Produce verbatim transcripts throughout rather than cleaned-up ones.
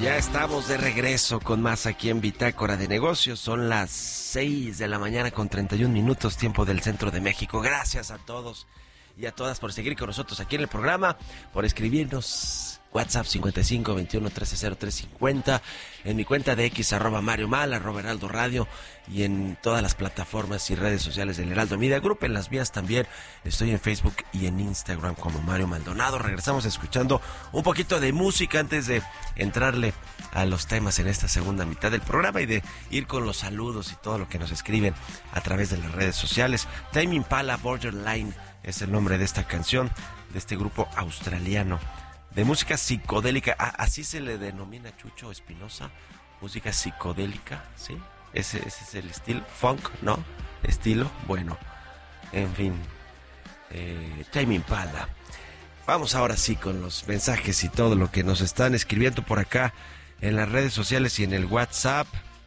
Ya estamos de regreso con más aquí en Bitácora de Negocios. Son las seis de la mañana con treinta y un minutos, tiempo del centro de México. Gracias a todos y a todas por seguir con nosotros aquí en el programa, por escribirnos. WhatsApp cincuenta y cinco, veintiuno, trece, cero tres cincuenta, en mi cuenta de X, arroba Mario Mal, arroba Heraldo Radio, y en todas las plataformas y redes sociales del Heraldo Media Group. En las mías también estoy en Facebook y en Instagram como Mario Maldonado. Regresamos escuchando un poquito de música antes de entrarle a los temas en esta segunda mitad del programa y de ir con los saludos y todo lo que nos escriben a través de las redes sociales. Tame Impala, Borderline es el nombre de esta canción, de este grupo australiano de música psicodélica. Ah, así se le denomina, Chucho Espinosa, música psicodélica, ¿sí? Ese, ese es el estilo, funk, ¿no? Estilo, bueno, en fin, eh, Tame Impala. Vamos ahora sí con los mensajes y todo lo que nos están escribiendo por acá en las redes sociales y en el WhatsApp.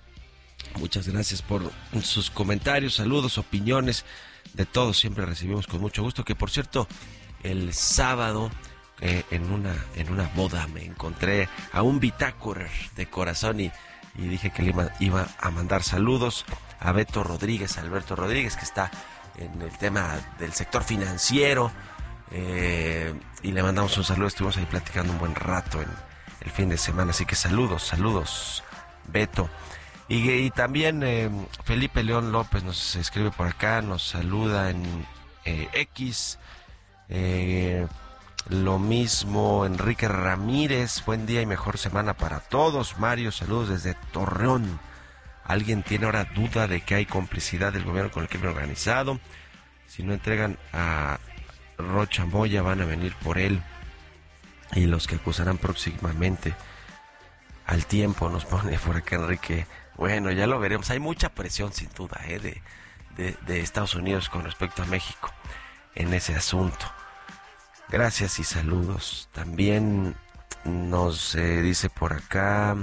Muchas gracias por sus comentarios, saludos, opiniones, de todos siempre recibimos con mucho gusto. Que por cierto, el sábado Eh, en una en una boda me encontré a un bitácorer de corazón y, y dije que le iba, iba a mandar saludos a Beto Rodríguez, a Alberto Rodríguez, que está en el tema del sector financiero, eh, y le mandamos un saludo. Estuvimos ahí platicando un buen rato en el fin de semana, así que saludos, saludos Beto. Y, y también eh, Felipe León López nos escribe por acá, nos saluda en eh, X. eh, Lo mismo Enrique Ramírez, buen día y mejor semana para todos. Mario, saludos desde Torreón. ¿Alguien tiene ahora duda de que hay complicidad del gobierno con el crimen organizado? Si no entregan a Rocha Moya, van a venir por él, y los que acusarán próximamente al tiempo, nos pone por acá Enrique. Bueno, ya lo veremos. Hay mucha presión sin duda ¿eh? de, de, de Estados Unidos con respecto a México en ese asunto. Gracias y saludos. También nos eh, dice por acá,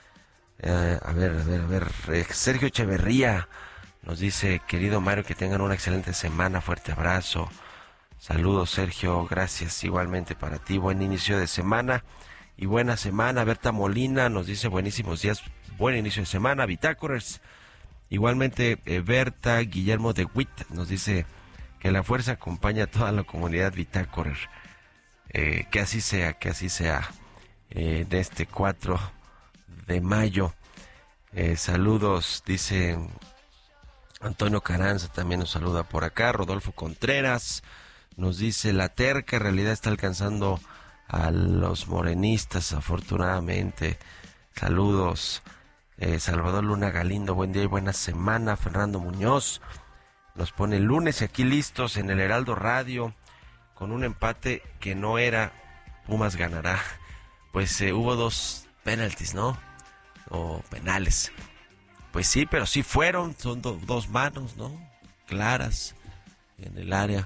eh, a ver, a ver, a ver, eh, Sergio Echeverría nos dice: querido Mario, que tengan una excelente semana, fuerte abrazo. Saludos, Sergio, gracias igualmente para ti, buen inicio de semana y buena semana. Berta Molina nos dice: buenísimos días, buen inicio de semana, Bitácorers. Igualmente, eh, Berta Guillermo de Witt nos dice: que la fuerza acompañe a toda la comunidad Bitácorer. Eh, que así sea, que así sea. Eh, de este cuatro de mayo. Eh, saludos, dice Antonio Caranza, también nos saluda por acá. Rodolfo Contreras nos dice: la terca realidad está alcanzando a los morenistas, afortunadamente. Saludos. Eh, Salvador Luna Galindo, buen día y buena semana. Fernando Muñoz nos pone: el lunes y aquí listos en el Heraldo Radio, con un empate que no era Pumas ganará. Pues eh, hubo dos penaltis, ¿no? O penales. Pues sí, pero sí fueron, son do, dos manos, ¿no? Claras en el área.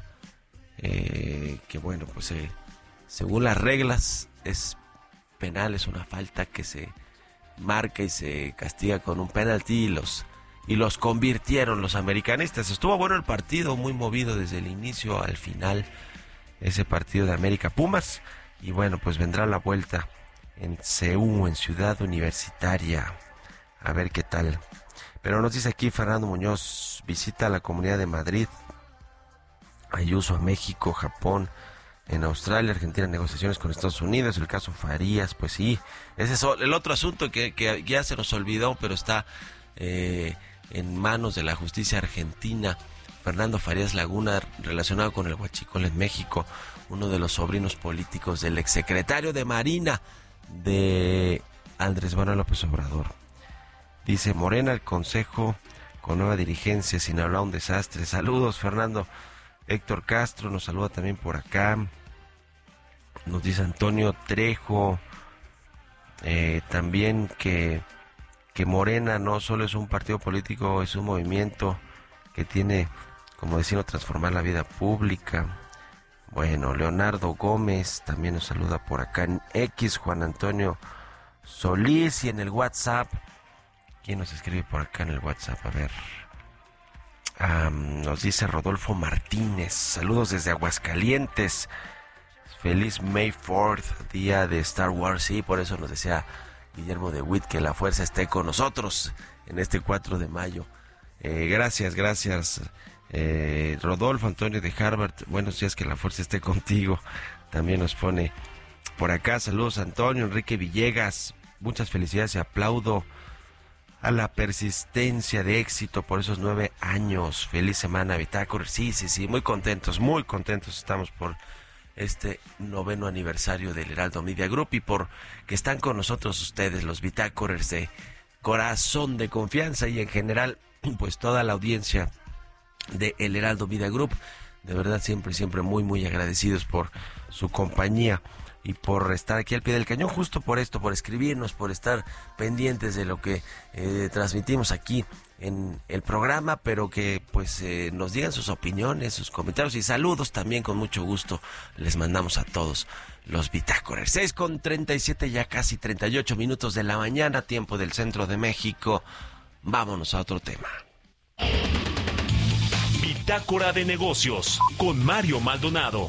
Eh, que bueno, pues eh, según las reglas es penal, es una falta que se marca y se castiga con un penalti, y los y los convirtieron los americanistas. Estuvo bueno el partido, muy movido desde el inicio al final, ese partido de América Pumas, y bueno, pues vendrá la vuelta en C U, en Ciudad Universitaria, a ver qué tal. Pero nos dice aquí Fernando Muñoz: visita a la Comunidad de Madrid, Ayuso a México, Japón, en Australia, Argentina, negociaciones con Estados Unidos, el caso Farías. Pues sí, ese es el otro asunto que, que ya se nos olvidó, pero está eh, en manos de la justicia argentina. Fernando Farías Laguna, relacionado con el huachicol en México, uno de los sobrinos políticos del exsecretario de Marina de Andrés Manuel López Obrador. Dice: Morena, el Consejo con nueva dirigencia, Sinaloa un desastre. Saludos, Fernando. Héctor Castro nos saluda también por acá. Nos dice Antonio Trejo, eh, también que, que Morena no solo es un partido político, es un movimiento que tiene como destino transformar la vida pública. Bueno, Leonardo Gómez también nos saluda por acá en X. Juan Antonio Solís, y en el WhatsApp, ¿quién nos escribe por acá en el WhatsApp? A ver, um, nos dice Rodolfo Martínez: saludos desde Aguascalientes, feliz May fourth, día de Star Wars. Sí, por eso nos decía Guillermo de Witt, que la fuerza esté con nosotros en este cuatro de mayo. Eh, gracias, gracias. Eh, Rodolfo Antonio de Harvard, buenos días, que la fuerza esté contigo. También nos pone por acá, saludos Antonio. Enrique Villegas, muchas felicidades y aplaudo a la persistencia de éxito por esos nueve años. Feliz semana, Bitácora. Sí, sí, sí, muy contentos, muy contentos estamos por este noveno aniversario del Heraldo Media Group y por que están con nosotros ustedes, los Bitácoras de corazón, de confianza, y en general, pues toda la audiencia de El Heraldo Media Group. De verdad, siempre, siempre muy, muy agradecidos por su compañía y por estar aquí al pie del cañón, justo por esto, por escribirnos, por estar pendientes de lo que eh, transmitimos aquí en el programa, pero que pues eh, nos digan sus opiniones, sus comentarios y saludos también, con mucho gusto les mandamos a todos los Bitácoras. seis con treinta y siete, ya casi treinta y ocho minutos de la mañana, tiempo del centro de México. Vámonos a otro tema. Bitácora de negocios con Mario Maldonado.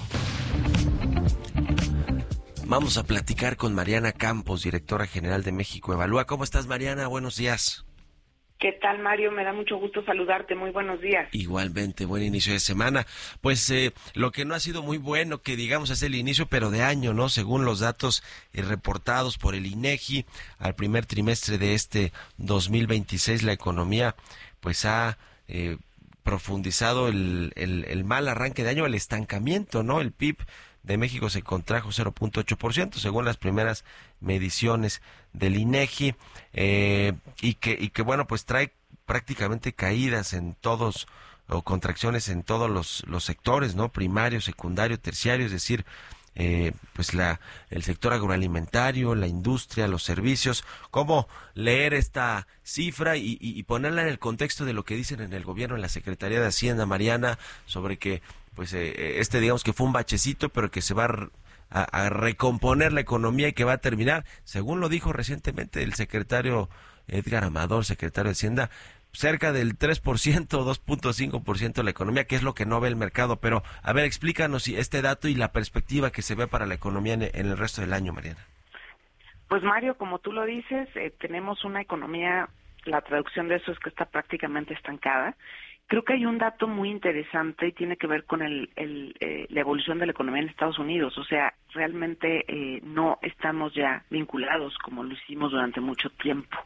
Vamos a platicar con Mariana Campos, directora general de México Evalúa. ¿Cómo estás, Mariana? Buenos días. ¿Qué tal, Mario? Me da mucho gusto saludarte. Muy buenos días. Igualmente, buen inicio de semana. Pues eh, lo que no ha sido muy bueno, que digamos es el inicio, pero de año, ¿no? Según los datos eh, reportados por el INEGI, al primer trimestre de este dos mil veintiséis, la economía pues ha eh, profundizado el, el, el mal arranque de año, el estancamiento, ¿no? El P I B de México se contrajo cero punto ocho por ciento según las primeras mediciones del INEGI, eh, y que y que bueno, pues trae prácticamente caídas en todos, o contracciones en todos los, los sectores, ¿no? Primario, secundario, terciario, es decir, eh, pues la el sector agroalimentario, la industria, los servicios. ¿Cómo leer esta cifra y, y, y ponerla en el contexto de lo que dicen en el gobierno, en la Secretaría de Hacienda, Mariana, sobre que pues eh, este digamos que fue un bachecito, pero que se va a, a recomponer la economía y que va a terminar, según lo dijo recientemente el secretario Edgar Amador, secretario de Hacienda, cerca del tres por ciento, dos punto cinco por ciento de la economía, que es lo que no ve el mercado. Pero, a ver, explícanos este dato y la perspectiva que se ve para la economía en, en el resto del año, Mariana. Pues, Mario, como tú lo dices, eh, tenemos una economía, la traducción de eso es que está prácticamente estancada. Creo que hay un dato muy interesante y tiene que ver con el, el, eh, la evolución de la economía en Estados Unidos. O sea, realmente eh, no estamos ya vinculados como lo hicimos durante mucho tiempo,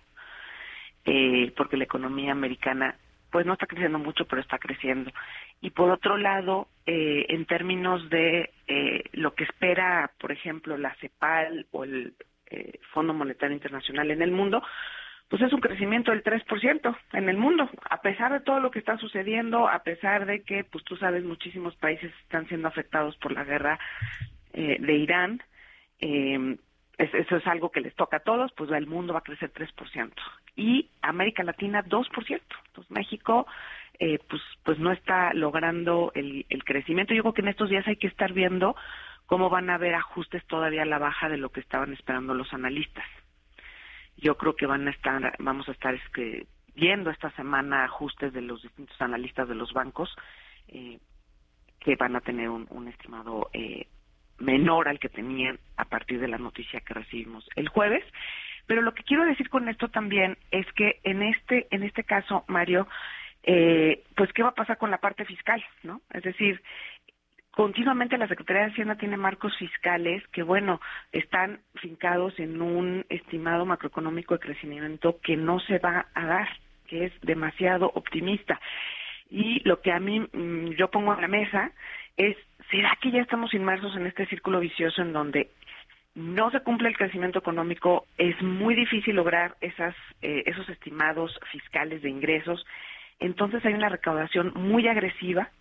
eh, porque la economía americana pues no está creciendo mucho, pero está creciendo. Y por otro lado, eh, en términos de eh, lo que espera, por ejemplo, la CEPAL o el eh, Fondo Monetario Internacional en el mundo, pues es un crecimiento del tres por ciento en el mundo, a pesar de todo lo que está sucediendo, a pesar de que, pues tú sabes, muchísimos países están siendo afectados por la guerra eh, de Irán. Eh, es, eso es algo que les toca a todos, pues el mundo va a crecer tres por ciento. Y América Latina dos por ciento. Entonces México, eh, pues pues no está logrando el, el crecimiento. Yo creo que en estos días hay que estar viendo cómo van a haber ajustes todavía a la baja de lo que estaban esperando los analistas. Yo creo que van a estar, vamos a estar es que viendo esta semana ajustes de los distintos analistas de los bancos, eh, que van a tener un, un estimado eh, menor al que tenían a partir de la noticia que recibimos el jueves. Pero lo que quiero decir con esto también es que en este en este caso, Mario, eh, pues qué va a pasar con la parte fiscal, ¿no? Es decir, continuamente la Secretaría de Hacienda tiene marcos fiscales que, bueno, están fincados en un estimado macroeconómico de crecimiento que no se va a dar, que es demasiado optimista. Y lo que a mí mmm, yo pongo en la mesa es, ¿será que ya estamos inmersos en este círculo vicioso en donde no se cumple el crecimiento económico, es muy difícil lograr esas eh, esos estimados fiscales de ingresos? Entonces hay una recaudación muy agresiva,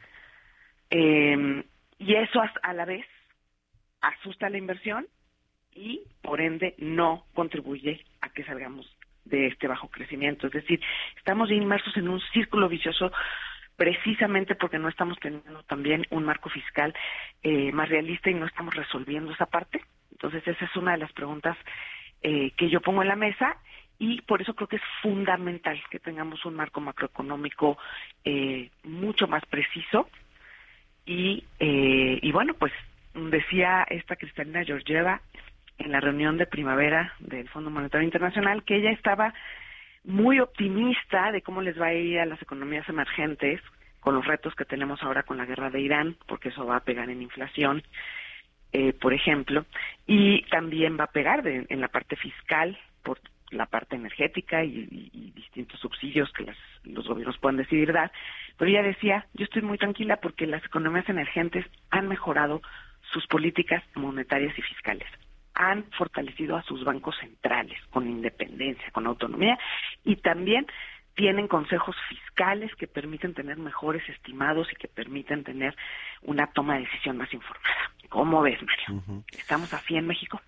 eh, y eso a la vez asusta la inversión y, por ende, no contribuye a que salgamos de este bajo crecimiento. Es decir, estamos inmersos en un círculo vicioso precisamente porque no estamos teniendo también un marco fiscal eh, más realista y no estamos resolviendo esa parte. Entonces, esa es una de las preguntas eh, que yo pongo en la mesa, y por eso creo que es fundamental que tengamos un marco macroeconómico eh, mucho más preciso. Y, eh, y bueno, pues decía esta Kristalina Georgieva, en la reunión de primavera del Fondo Monetario Internacional que ella estaba muy optimista de cómo les va a ir a las economías emergentes con los retos que tenemos ahora con la guerra de Irán, porque eso va a pegar en inflación, eh, por ejemplo, y también va a pegar de, en la parte fiscal por la parte energética y, y, y distintos subsidios que las, los gobiernos puedan decidir dar. Pero ella decía, yo estoy muy tranquila porque las economías emergentes han mejorado sus políticas monetarias y fiscales, han fortalecido a sus bancos centrales con independencia, con autonomía, y también tienen consejos fiscales que permiten tener mejores estimados y que permiten tener una toma de decisión más informada. ¿Cómo ves, Mario? Uh-huh. ¿Estamos así en México?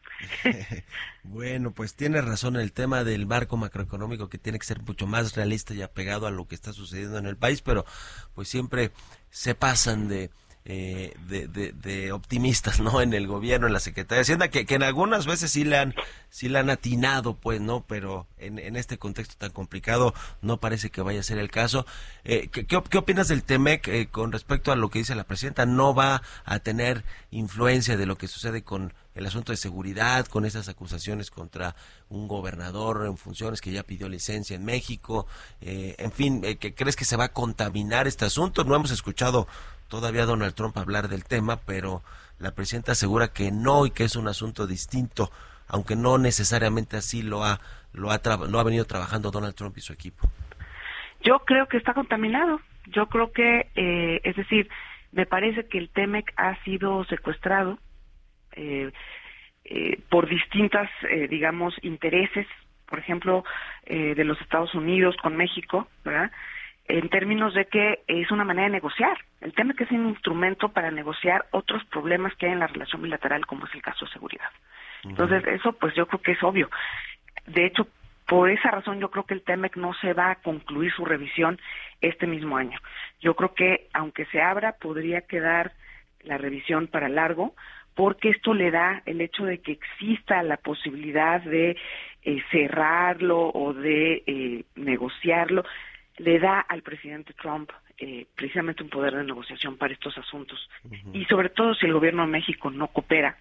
Bueno, pues tienes razón en el tema del marco macroeconómico, que tiene que ser mucho más realista y apegado a lo que está sucediendo en el país, pero pues siempre se pasan de... Eh, de, de, de optimistas, ¿no? En el gobierno, en la Secretaría de Hacienda, que, que en algunas veces sí le han sí le han atinado, pues, ¿no? Pero en, en este contexto tan complicado no parece que vaya a ser el caso. Eh, ¿qué, qué, ¿Qué opinas del Temec eh, con respecto a lo que dice la presidenta? ¿No va a tener influencia de lo que sucede con el asunto de seguridad, con esas acusaciones contra un gobernador en funciones que ya pidió licencia en México? Eh, en fin, eh, ¿qué crees que se va a contaminar este asunto? No hemos escuchado todavía a Donald Trump hablar del tema, pero la presidenta asegura que no y que es un asunto distinto, aunque no necesariamente así lo ha lo ha tra- lo ha venido trabajando Donald Trump y su equipo. Yo creo que está contaminado. Yo creo que, eh, es decir, me parece que el Temec ha sido secuestrado eh, eh, por distintas, eh, digamos, intereses, por ejemplo, eh, de los Estados Unidos con México, ¿verdad?, en términos de que es una manera de negociar. El tema es que es un instrumento para negociar otros problemas que hay en la relación bilateral, como es el caso de seguridad. Uh-huh. Entonces, eso pues yo creo que es obvio. De hecho, por esa razón yo creo que el Temec no se va a concluir su revisión este mismo año. Yo creo que, aunque se abra, podría quedar la revisión para largo, porque esto le da el hecho de que exista la posibilidad de eh, cerrarlo o de eh, negociarlo, le da al presidente Trump eh, precisamente un poder de negociación para estos asuntos. Uh-huh. Y sobre todo si el gobierno de México no coopera,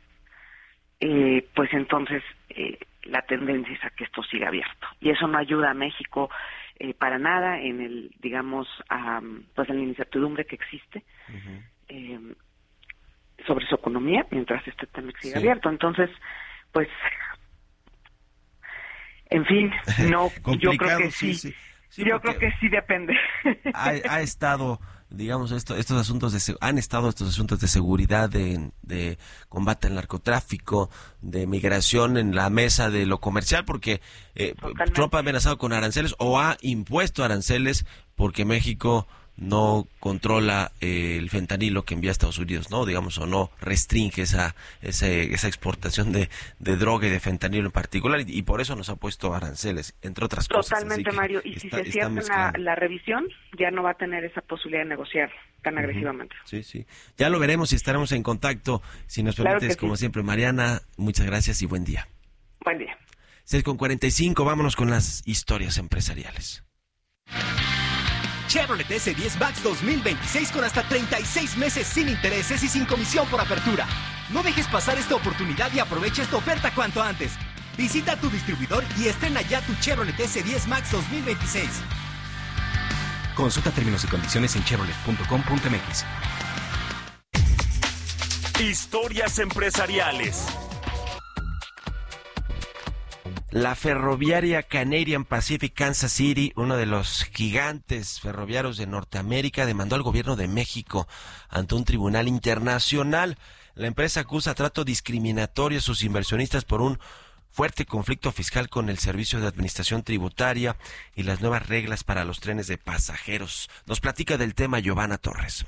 eh, pues entonces eh, la tendencia es a que esto siga abierto. Y eso no ayuda a México eh, para nada en el, digamos, um, pues en la incertidumbre que existe uh-huh. eh, sobre su economía mientras este tema siga sí. abierto. Entonces, pues, en fin, no, yo creo que sí. sí. Sí, yo creo que sí depende. Ha, ha estado, digamos, esto, estos asuntos de han estado estos asuntos de seguridad, de, de combate al narcotráfico, de migración en la mesa de lo comercial, porque eh, Trump ha amenazado con aranceles o ha impuesto aranceles porque México no controla eh, el fentanilo que envía a Estados Unidos, ¿no? Digamos, o no restringe esa esa, esa exportación de, de droga y de fentanilo en particular, y, y por eso nos ha puesto aranceles, entre otras cosas. Totalmente, Mario, y está, si se cierra la, la revisión, ya no va a tener esa posibilidad de negociar tan uh-huh. agresivamente. Sí, sí. Ya lo veremos y estaremos en contacto, si nos permites, claro como sí. siempre. Mariana, muchas gracias y buen día. Buen día. seis con cuarenta y cinco, vámonos con las historias empresariales. Chevrolet S diez Max dos mil veintiséis con hasta treinta y seis meses sin intereses y sin comisión por apertura. No dejes pasar esta oportunidad y aprovecha esta oferta cuanto antes. Visita tu distribuidor y estrena ya tu Chevrolet S diez Max dos mil veintiséis. Consulta términos y condiciones en chevrolet punto com punto m x. Historias empresariales. La ferroviaria Canadian Pacific Kansas City, uno de los gigantes ferroviarios de Norteamérica, demandó al gobierno de México ante un tribunal internacional. La empresa acusa trato discriminatorio a sus inversionistas por un fuerte conflicto fiscal con el Servicio de Administración Tributaria y las nuevas reglas para los trenes de pasajeros. Nos platica del tema Giovanna Torres.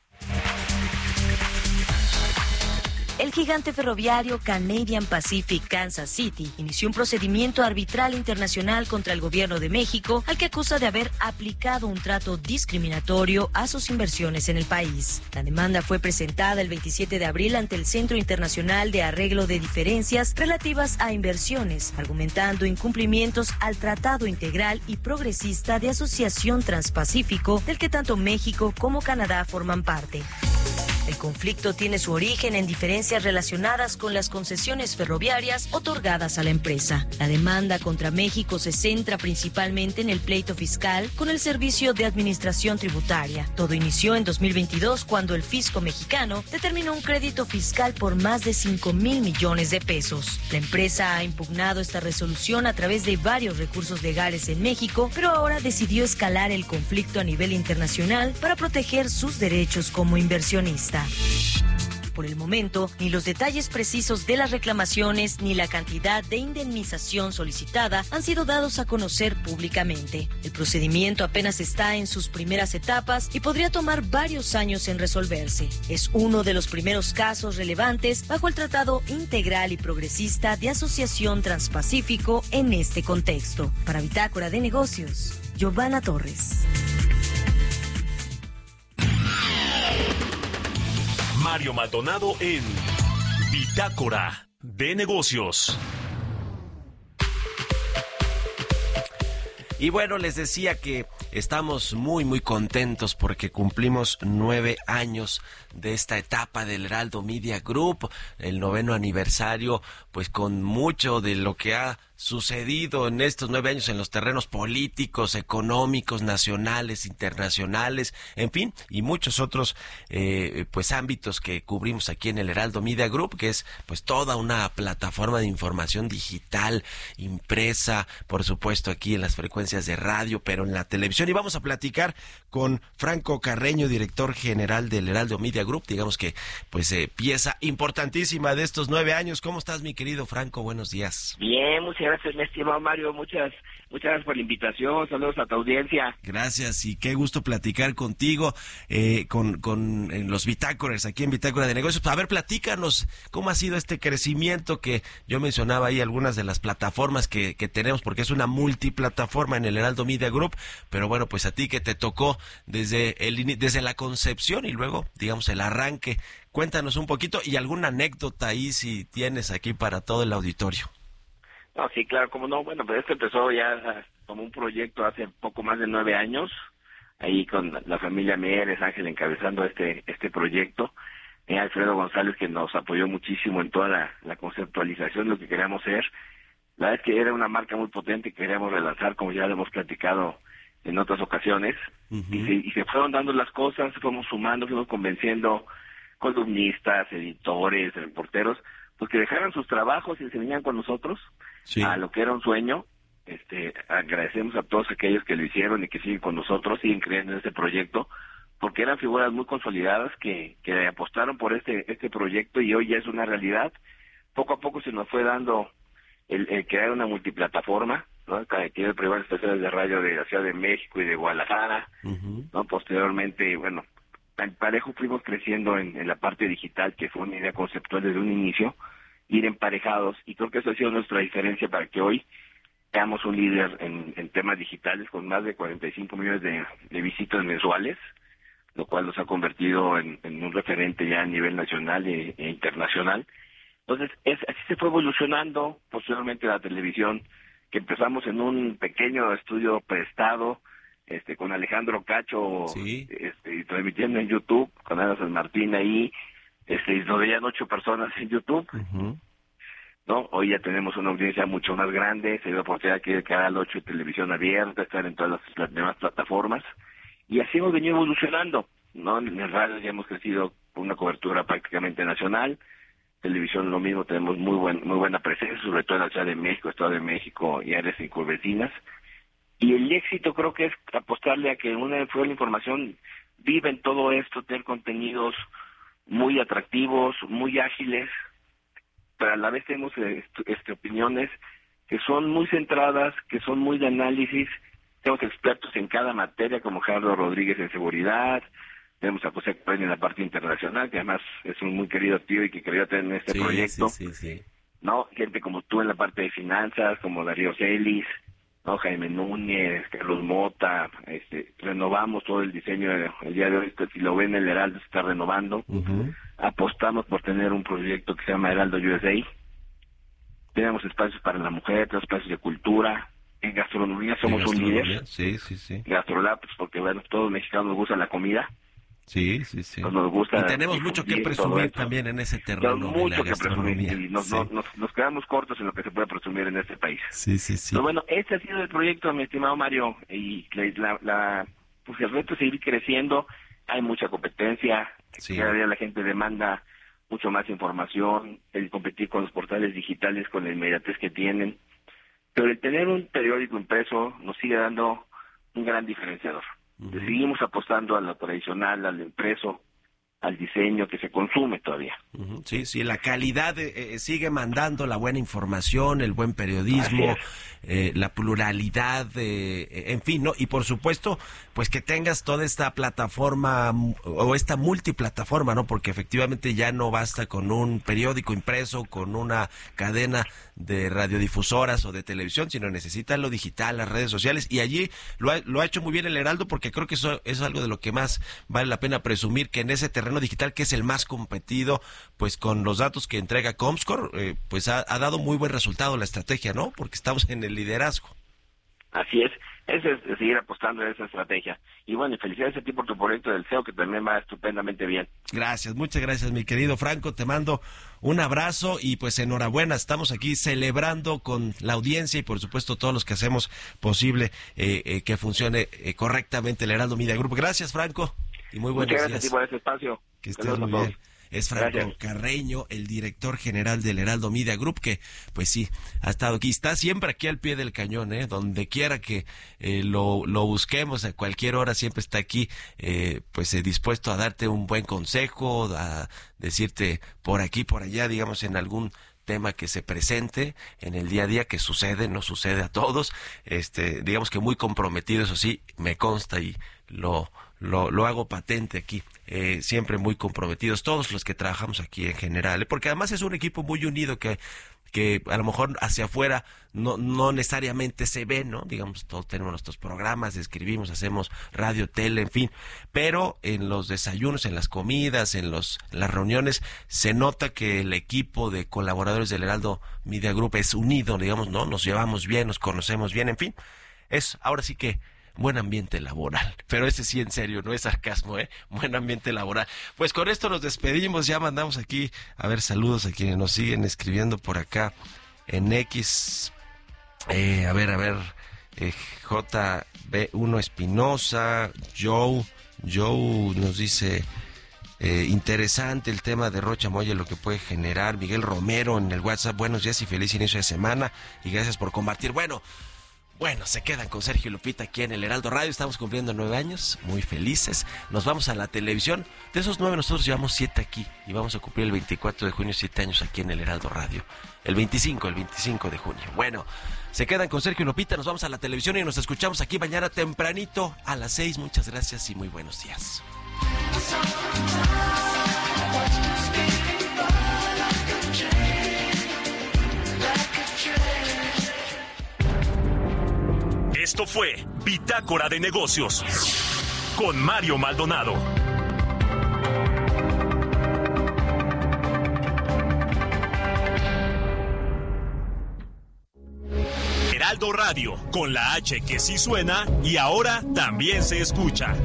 El gigante ferroviario Canadian Pacific Kansas City inició un procedimiento arbitral internacional contra el gobierno de México, al que acusa de haber aplicado un trato discriminatorio a sus inversiones en el país. La demanda fue presentada el veintisiete de abril ante el Centro Internacional de Arreglo de Diferencias relativas a inversiones, argumentando incumplimientos al Tratado Integral y Progresista de Asociación Transpacífico, del que tanto México como Canadá forman parte. El conflicto tiene su origen en diferencias relacionadas con las concesiones ferroviarias otorgadas a la empresa. La demanda contra México se centra principalmente en el pleito fiscal con el Servicio de Administración Tributaria. Todo inició en dos mil veintidós cuando el fisco mexicano determinó un crédito fiscal por más de cinco mil millones de pesos. La empresa ha impugnado esta resolución a través de varios recursos legales en México, pero ahora decidió escalar el conflicto a nivel internacional para proteger sus derechos como inversionista. Por el momento, ni los detalles precisos de las reclamaciones ni la cantidad de indemnización solicitada han sido dados a conocer públicamente. El procedimiento apenas está en sus primeras etapas y podría tomar varios años en resolverse. Es uno de los primeros casos relevantes bajo el Tratado Integral y Progresista de Asociación Transpacífico en este contexto. Para Bitácora de Negocios, Giovanna Torres. Mario Maldonado en Bitácora de Negocios. Y bueno, les decía que estamos muy, muy contentos porque cumplimos nueve años de esta etapa del Heraldo Media Group, el noveno aniversario, pues con mucho de lo que ha sucedido en estos nueve años en los terrenos políticos, económicos, nacionales, internacionales, en fin, y muchos otros eh, pues ámbitos que cubrimos aquí en el Heraldo Media Group, que es pues toda una plataforma de información digital, impresa, por supuesto aquí en las frecuencias de radio, pero en la televisión. Y vamos a platicar con Franco Carreño, director general del Heraldo Media Group, digamos que pues eh, pieza importantísima de estos nueve años. ¿Cómo estás, mi querido Franco? Buenos días. Bien, muchas gracias, mi estimado Mario, muchas muchas gracias por la invitación, saludos a tu audiencia. Gracias y qué gusto platicar contigo, eh, con, con en los Bitácoras, aquí en Bitácora de Negocios. A ver, platícanos cómo ha sido este crecimiento que yo mencionaba ahí, algunas de las plataformas que, que tenemos, porque es una multiplataforma en el Heraldo Media Group, pero bueno, pues a ti que te tocó desde el desde la concepción y luego, digamos, el arranque. Cuéntanos un poquito y alguna anécdota ahí si tienes aquí para todo el auditorio. No, sí, claro, como no, bueno, pues esto empezó ya como un proyecto hace poco más de nueve años, ahí con la familia Mieres Ángel encabezando este este proyecto, eh, Alfredo González que nos apoyó muchísimo en toda la, la conceptualización de lo que queríamos ser. La verdad es que era una marca muy potente que queríamos relanzar, como ya lo hemos platicado en otras ocasiones, uh-huh. y, se, y se fueron dando las cosas, fuimos sumando, fuimos convenciendo columnistas, editores, reporteros, pues que dejaran sus trabajos y se vinieran con nosotros, sí, a lo que era un sueño. Este, agradecemos a todos aquellos que lo hicieron y que siguen con nosotros, siguen creyendo en este proyecto, porque eran figuras muy consolidadas que, que apostaron por este este proyecto y hoy ya es una realidad. Poco a poco se nos fue dando el, el crear una multiplataforma, ¿no? Que tiene primeras estaciones de radio de la Ciudad de México y de Guadalajara, uh-huh. ¿no? Posteriormente, bueno, al parejo fuimos creciendo en, en la parte digital, que fue una idea conceptual desde un inicio, ir emparejados, y creo que eso ha sido nuestra diferencia para que hoy seamos un líder en, en temas digitales con más de cuarenta y cinco millones de, de visitas mensuales, lo cual nos ha convertido en, en un referente ya a nivel nacional e, e internacional. Entonces, es, así se fue evolucionando. Posteriormente la televisión, que empezamos en un pequeño estudio prestado, este con Alejandro Cacho, sí, este, transmitiendo en YouTube, con Ana San Martín ahí, este, y nos veían ocho personas en YouTube, uh-huh. ¿no? Hoy ya tenemos una audiencia mucho más grande, se dio la oportunidad que el Canal ocho de televisión abierta, estar en todas las, las demás plataformas, y así hemos venido evolucionando, ¿no? En el radio ya hemos crecido con una cobertura prácticamente nacional, televisión lo mismo, tenemos muy buen muy buena presencia, sobre todo en la Ciudad de México, Estado de México y áreas circunvecinas. Y el éxito creo que es apostarle a que una de la información vive en todo esto, tener contenidos muy atractivos, muy ágiles, pero a la vez tenemos este, opiniones que son muy centradas, que son muy de análisis. Tenemos expertos en cada materia, como Gerardo Rodríguez en seguridad, tenemos a José Cohen en la parte internacional, que además es un muy querido tío y que quería tener en este sí, proyecto. Sí, sí, sí. ¿No? Gente como tú en la parte de finanzas, como Darío Celis, ¿no? Jaime Núñez, Carlos Mota, este, renovamos todo el diseño de, el día de hoy, si lo ven el Heraldo se está renovando, uh-huh. Apostamos por tener un proyecto que se llama Heraldo U S A, tenemos espacios para la mujer, tenemos espacios de cultura, en gastronomía somos un líder, sí, sí, sí. Gastrolab, pues porque bueno, todos los mexicanos nos gusta la comida, Sí, sí, sí. Pues nos gusta. Y tenemos mucho que presumir también en ese terreno. Tenemos mucho que presumir y nos, sí. nos, nos, nos quedamos cortos en lo que se puede presumir en este país. Sí, sí, sí. Pero bueno, este ha sido el proyecto, mi estimado Mario, y la, la pues el reto es seguir creciendo. Hay mucha competencia, sí. Cada día la gente demanda mucho más información, el competir con los portales digitales, con la inmediatez que tienen. Pero el tener un periódico impreso nos sigue dando un gran diferenciador. Uh-huh. Seguimos apostando a lo tradicional, al impreso, al diseño que se consume todavía. Uh-huh. Sí, sí, la calidad eh, sigue mandando la buena información, el buen periodismo, eh, la pluralidad, eh, en fin, ¿no? Y por supuesto, pues que tengas toda esta plataforma o esta multiplataforma, ¿no? Porque efectivamente ya no basta con un periódico impreso, con una cadena de radiodifusoras o de televisión, sino necesita lo digital, las redes sociales, y allí lo ha, lo ha hecho muy bien el Heraldo, porque creo que eso es algo de lo que más vale la pena presumir, que en ese terreno digital, que es el más competido, pues con los datos que entrega Comscore, eh, pues ha, ha dado muy buen resultado la estrategia, ¿no? Porque estamos en el liderazgo. Así es, ese es seguir apostando a esa estrategia. Y bueno, y felicidades a ti por tu proyecto del C E O, que también va estupendamente bien. Gracias, muchas gracias, mi querido Franco, te mando un abrazo y pues enhorabuena, estamos aquí celebrando con la audiencia y por supuesto todos los que hacemos posible eh, eh, que funcione eh, correctamente el Heraldo Media Group. Gracias, Franco, y muy buenos Muchas días. Gracias a ti por este espacio. Que estés muy bien. Es Franco Gracias. Carreño, el director general del Heraldo Media Group, que pues sí, ha estado aquí, está siempre aquí al pie del cañón, ¿eh? Donde quiera que eh, lo, lo busquemos, a cualquier hora siempre está aquí, eh, pues eh, dispuesto a darte un buen consejo, a decirte por aquí, por allá, digamos, en algún tema que se presente en el día a día, que sucede, no sucede a todos, este, digamos que muy comprometido, eso sí, me consta y lo Lo, lo hago patente aquí, eh, siempre muy comprometidos, todos los que trabajamos aquí en general, ¿eh? Porque además es un equipo muy unido que que a lo mejor hacia afuera no no necesariamente se ve, ¿no? Digamos, todos tenemos nuestros programas, escribimos, hacemos radio, tele, en fin, pero en los desayunos, en las comidas, en los en las reuniones, se nota que el equipo de colaboradores del Heraldo Media Group es unido, digamos, ¿no? Nos llevamos bien, nos conocemos bien, en fin, es ahora sí que buen ambiente laboral, pero ese sí en serio, no es sarcasmo, ¿eh? Buen ambiente laboral. Pues con esto nos despedimos, ya mandamos aquí, a ver, saludos a quienes nos siguen escribiendo por acá en X, eh, a ver, a ver, eh, J B uno Espinosa, Joe, Joe nos dice, eh, interesante el tema de Rocha Moya, lo que puede generar. Miguel Romero en el WhatsApp, buenos días y feliz inicio de semana, y gracias por compartir. Bueno, Bueno, se quedan con Sergio y Lupita aquí en el Heraldo Radio. Estamos cumpliendo nueve años, muy felices. Nos vamos a la televisión. De esos nueve, nosotros llevamos siete aquí. Y vamos a cumplir el veinticuatro de junio, siete años aquí en el Heraldo Radio. El veinticinco, el veinticinco de junio. Bueno, se quedan con Sergio y Lupita. Nos vamos a la televisión y nos escuchamos aquí mañana tempranito a las seis. Muchas gracias y muy buenos días. Esto fue Bitácora de Negocios con Mario Maldonado. Heraldo Radio, con la H que sí suena y ahora también se escucha.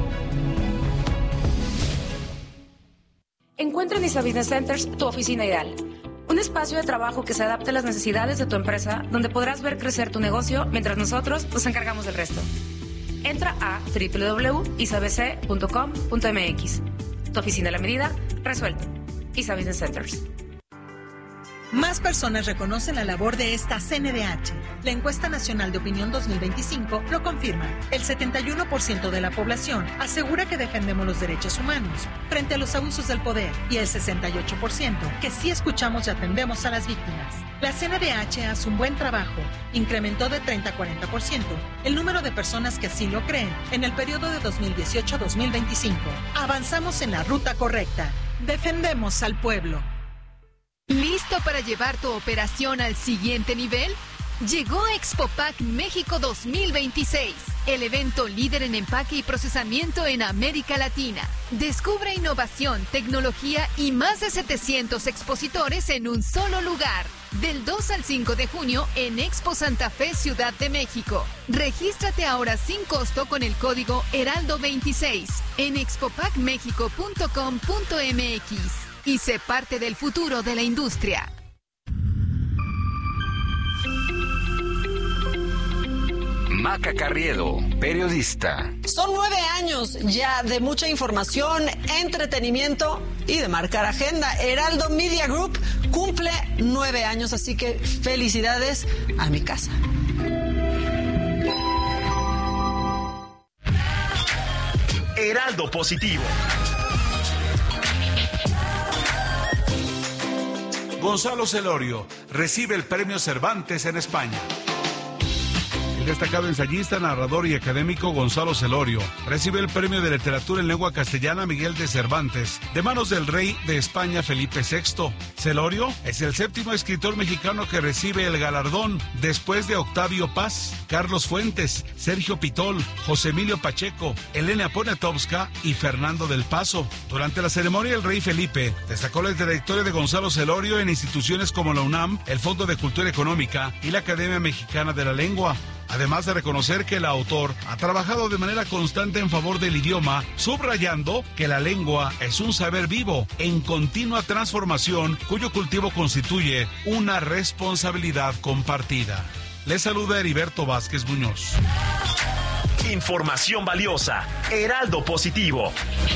Encuentra en Isa Business Centers tu oficina ideal. Un espacio de trabajo que se adapte a las necesidades de tu empresa, donde podrás ver crecer tu negocio mientras nosotros nos encargamos del resto. Entra a doble u doble u doble u punto isa b c punto com punto m x. Tu oficina a la medida, resuelto. Isa Business Centers. Más personas reconocen la labor de esta C N D H. La encuesta nacional de opinión dos mil veinticinco lo confirma. El setenta y uno por ciento de la población asegura que defendemos los derechos humanos frente a los abusos del poder y el sesenta y ocho por ciento que sí escuchamos y atendemos a las víctimas. La C N D H hace un buen trabajo. Incrementó de treinta a cuarenta por ciento el número de personas que así lo creen en el periodo de dos mil dieciocho a dos mil veinticinco. Avanzamos en la ruta correcta. Defendemos al pueblo. ¿Listo para llevar tu operación al siguiente nivel? Llegó Expopack México dos mil veintiséis, el evento líder en empaque y procesamiento en América Latina. Descubre innovación, tecnología y más de setecientos expositores en un solo lugar. del dos al cinco de junio en Expo Santa Fe, Ciudad de México. Regístrate ahora sin costo con el código Heraldo veintiséis en expopac mexico punto com punto m x y sé parte del futuro de la industria. Maca Carriedo, periodista. Son nueve años ya de mucha información, entretenimiento y de marcar agenda. Heraldo Media Group cumple nueve años, así que felicidades a mi casa. Heraldo Positivo. Gonzalo Celorio recibe el premio Cervantes en España. El destacado ensayista, narrador y académico Gonzalo Celorio recibe el premio de literatura en lengua castellana Miguel de Cervantes de manos del rey de España Felipe sexto. Celorio es el séptimo escritor mexicano que recibe el galardón después de Octavio Paz, Carlos Fuentes, Sergio Pitol, José Emilio Pacheco, Elena Poniatowska y Fernando del Paso. Durante la ceremonia, el rey Felipe destacó la trayectoria de Gonzalo Celorio en instituciones como la UNAM, el Fondo de Cultura Económica y la Academia Mexicana de la Lengua. Además de reconocer que el autor ha trabajado de manera constante en favor del idioma, subrayando que la lengua es un saber vivo en continua transformación cuyo cultivo constituye una responsabilidad compartida. Les saluda Heriberto Vázquez Muñoz. Información valiosa. Heraldo Positivo.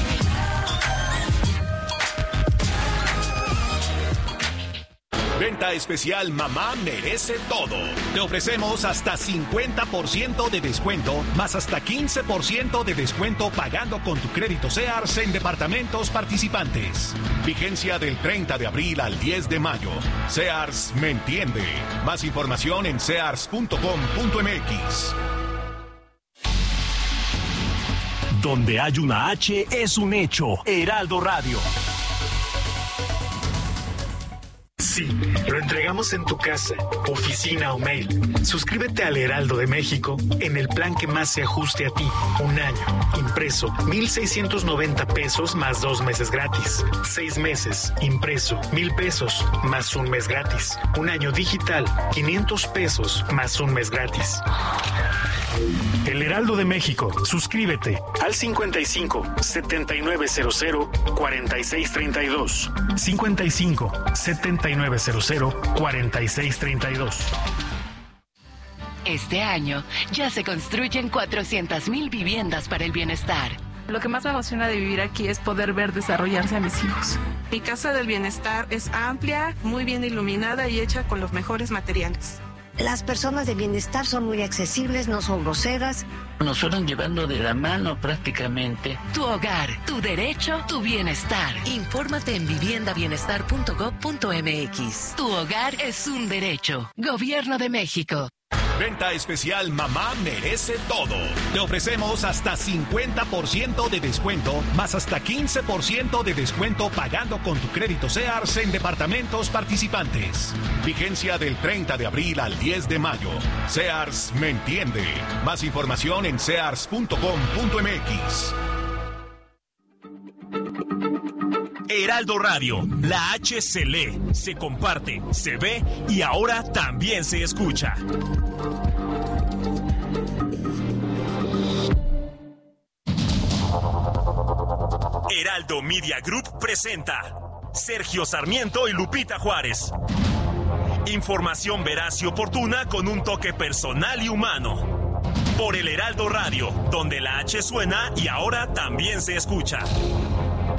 Venta especial Mamá Merece Todo. Te ofrecemos hasta cincuenta por ciento de descuento, más hasta quince por ciento de descuento pagando con tu crédito Sears en departamentos participantes. Vigencia del treinta de abril al diez de mayo. Sears me entiende. Más información en sears punto com punto m x. Donde hay una H es un hecho. Heraldo Radio. Sí, lo entregamos en tu casa, oficina o mail. Suscríbete al Heraldo de México en el plan que más se ajuste a ti. Un año, impreso, mil seiscientos noventa pesos más dos meses gratis. Seis meses, impreso, mil pesos más un mes gratis. Un año digital, quinientos pesos más un mes gratis. El Heraldo de México. Suscríbete al cincuenta y cinco, setenta y nueve cero cero, cuarenta y seis treinta y dos. cincuenta y cinco, setenta y nueve cero cero, cuarenta y seis treinta y dos. Este año ya se construyen cuatrocientas mil viviendas para el bienestar. Lo que más me emociona de vivir aquí es poder ver desarrollarse a mis hijos. Mi casa del bienestar es amplia, muy bien iluminada y hecha con los mejores materiales. Las personas de bienestar son muy accesibles, no son groseras. Nos fueron llevando de la mano prácticamente. Tu hogar, tu derecho, tu bienestar. Infórmate en vivienda bienestar punto gob punto m x. Tu hogar es un derecho. Gobierno de México. Venta especial Mamá Merece Todo. Te ofrecemos hasta cincuenta por ciento de descuento, más hasta quince por ciento de descuento pagando con tu crédito Sears en departamentos participantes. Vigencia del treinta de abril al diez de mayo. Sears me entiende. Más información en sears punto com punto m x. Heraldo Radio, la H se lee, se comparte, se ve y ahora también se escucha. Heraldo Media Group presenta Sergio Sarmiento y Lupita Juárez. Información veraz y oportuna con un toque personal y humano. Por el Heraldo Radio, donde la H suena y ahora también se escucha.